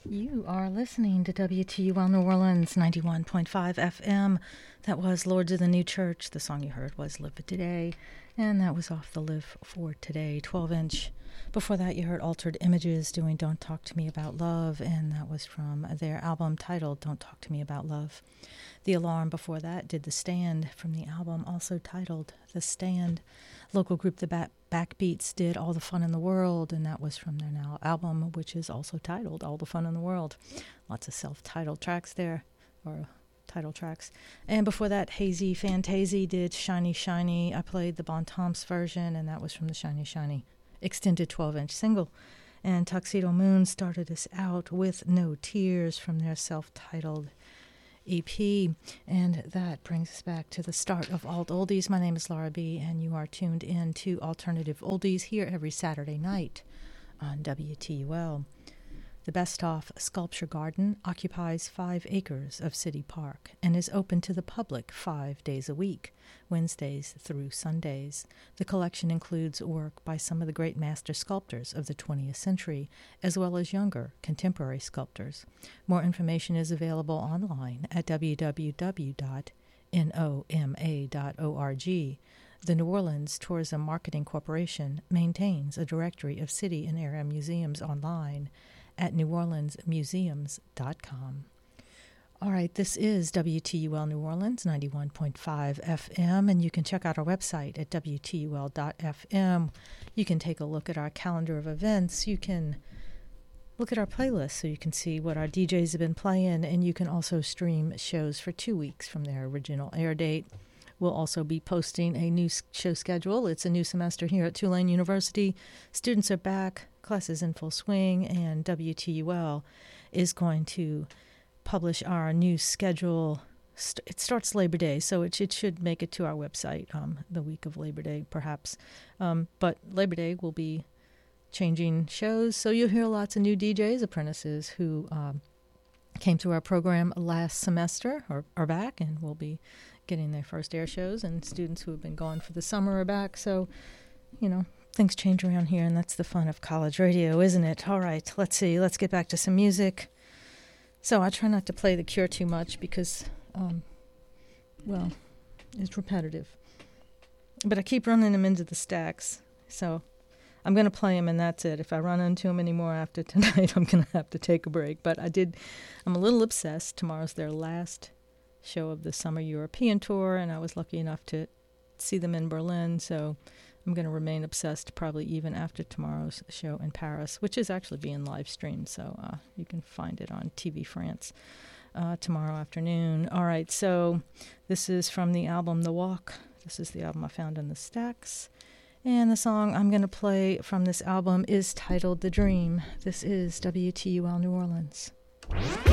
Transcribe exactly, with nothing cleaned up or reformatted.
You are listening to W T U L New Orleans, ninety-one point five F M. That was Lords of the New Church. The song you heard was Live for Today, and that was off the Live for Today twelve inch. Before that, you heard Altered Images doing Don't Talk to Me About Love, and that was from their album titled Don't Talk to Me About Love. The Alarm before that did The Stand from the album also titled The Stand. Local group The Back Backbeats did All the Fun in the World, and that was from their now album, which is also titled All the Fun in the World. Lots of self-titled tracks there, or title tracks. And before that, Hazy Fantasy did Shiny Shiny. I played the Bon Temps version, and that was from the Shiny Shiny extended twelve inch single. And Tuxedo Moon started us out with No Tears from their self-titled E P, and that brings us back to the start of Alt Oldies. My name is Laura B., and you are tuned in to Alternative Oldies here every Saturday night on W T U L. The Best-Off Sculpture Garden occupies five acres of City Park and is open to the public five days a week, Wednesdays through Sundays. The collection includes work by some of the great master sculptors of the twentieth century, as well as younger contemporary sculptors. More information is available online at w w w dot noma dot org. The New Orleans Tourism Marketing Corporation maintains a directory of city and area museums online at new orleans museums dot com. All right, this is W T U L New Orleans, ninety-one point five F M, and you can check out our website at w t u l dot f m. You can take a look at our calendar of events. You can look at our playlist so you can see what our D Js have been playing, and you can also stream shows for two weeks from their original air date. We'll also be posting a new show schedule. It's a new semester here at Tulane University. Students are back, classes in full swing, and W T U L is going to publish our new schedule. It starts Labor Day, so it, it should make it to our website um, the week of Labor Day, perhaps. Um, but Labor Day will be changing shows, so you'll hear lots of new D Js, apprentices who um, came through our program last semester or are back and will be getting their first air shows, and students who have been gone for the summer are back. So, you know, things change around here, and that's the fun of college radio, isn't it? All right, let's see. Let's get back to some music. So I try not to play The Cure too much because, um, well, it's repetitive. But I keep running them into the stacks, so I'm going to play them, and that's it. If I run into them anymore after tonight, I'm going to have to take a break. But I did, I'm a little obsessed. Tomorrow's their last show of the summer European tour, and I was lucky enough to see them in Berlin, so I'm going to remain obsessed probably even after tomorrow's show in Paris, which is actually being live streamed, so uh, you can find it on T V France uh, tomorrow afternoon. All right, so this is from the album The Walk. This is the album I found in the stacks, and the song I'm going to play from this album is titled The Dream. This is W T U L New Orleans.